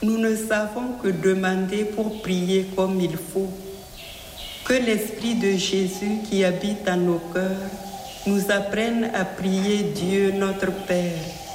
nous ne savons que demander pour prier comme il faut. Que l'Esprit de Jésus qui habite en nos cœurs nous apprenne à prier Dieu notre Père